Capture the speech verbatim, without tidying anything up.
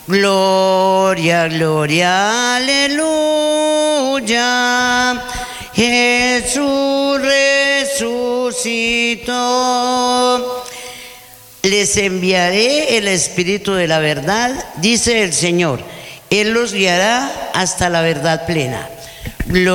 Gloria, gloria, aleluya. Jesús resucitó. Les enviaré el Espíritu de la verdad, dice el Señor. Él los guiará hasta la verdad plena.